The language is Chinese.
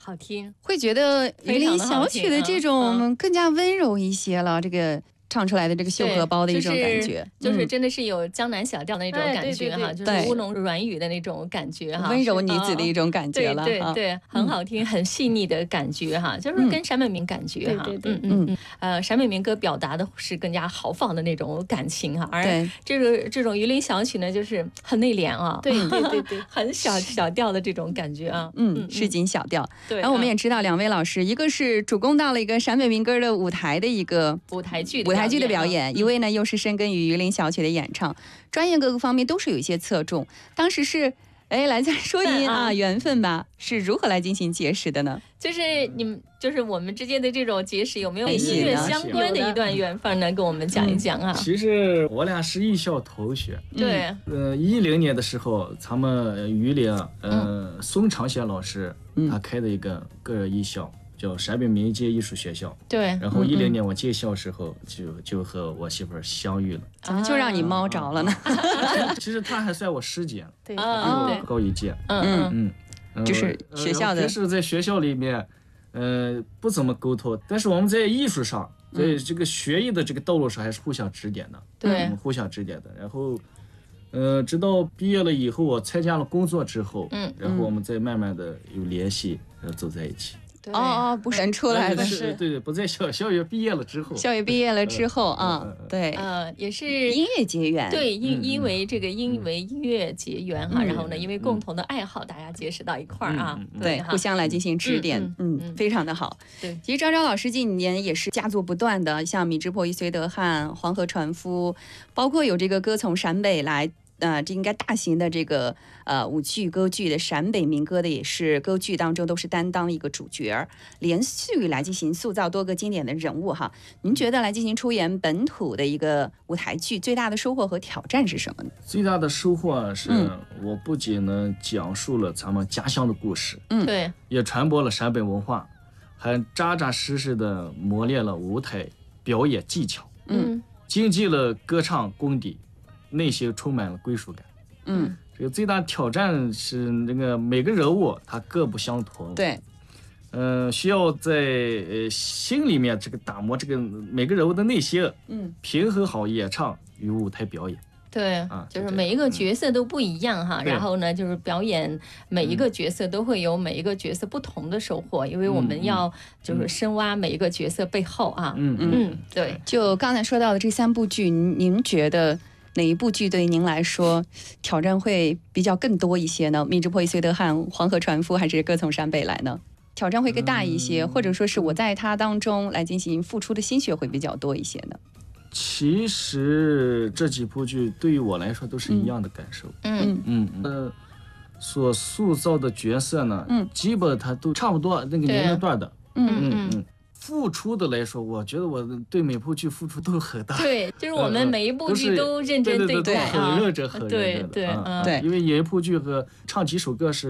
好听， 会觉得榆林小曲的这种更加温柔一些了。这个唱出来的这个绣荷包的一种感觉， 就是真的是有江南小调的那种感觉哈，就是乌龙软语的那种感觉哈， 温柔女子的一种感觉了。 对，很好听，很细腻的感觉哈，就是跟陕北民感觉哈。陕北民歌表达的是更加豪放的那种感情哈，而这种榆林小曲呢，就是很内敛啊， 对， 很小调的这种感觉啊， 市井小调。 对， 然后我们也知道两位老师，一个是主攻到了一个陕北民歌的舞台的一个舞台剧的表演，一位呢又是深耕于榆林小曲的演唱，专业各个方面都是有一些侧重。当时是来再说一啊，缘分吧，是如何来进行结识的呢？ 就是你们，就是我们之间的这种结识，有没有音乐相关的一段缘分呢？跟我们讲一讲啊。 其实我俩是艺校同学。 对。 10年的时候，咱们榆林宋长贤老师他开的一个个人艺校。叫陕北民间艺术学校， 对。 然后10年我进校时候就和我媳妇儿相遇了， 怎么就让你猫着了呢？ 其实他还算我师姐， 对， 比我高一届， 就是学校的， 就是在学校里面，不怎么沟通，但是我们在艺术上，在这个学艺的这个道路上还是互相指点的， 对， 互相指点的。然后，直到毕业了以后，我参加了工作之后，然后我们再慢慢的有联系，走在一起。 不是出来的， 是对，不在校园毕业了之后， 对， 也是音乐结缘， 对，因为音乐结缘哈，然后呢，因为共同的爱好，大家结识到一块儿啊， 对，互相来进行指点，非常的好。 对， 其实张老师近年也是佳作不断的，像《米之破译绥德汉》《黄河船夫》，包括有这个歌从陕北来。这应该大型的这个舞剧歌剧的陕北民歌的也是歌剧当中都是担当一个主角，连续来进行塑造多个经典的人物哈。您觉得来进行出演本土的一个舞台剧最大的收获和挑战是什么呢？ 最大的收获是我不仅呢讲述了咱们家乡的故事， 对， 也传播了陕北文化，还扎扎实实的磨练了舞台表演技巧，精进了歌唱功底。内心充满了归属感。这个最大挑战是那个每个人物他各不相同。 对， 需要在心里面这个打磨这个每个人物的内心，平衡好演唱与舞台表演。 对，就是每一个角色都不一样哈，然后呢，就是表演每一个角色都会有每一个角色不同的收获，因为我们要就是深挖每一个角色背后啊。对。就刚才说到的这3部剧，您觉得？哪一部剧对您来说挑战会比较更多一些呢？《米之破译绥德汉》《黄河船夫》还是《歌从陕北来》呢？挑战会更大一些，或者说是我在它当中来进行付出的心血会比较多一些呢？ 其实这几部剧对于我来说都是一样的感受。所塑造的角色呢，基本它都差不多那个年龄段的。付出的来说，我觉得我对每部剧付出都很大。 对，就是我们每一部剧都认真对待， 很认真，很认真的。 对， 因为演一部剧和唱几首歌是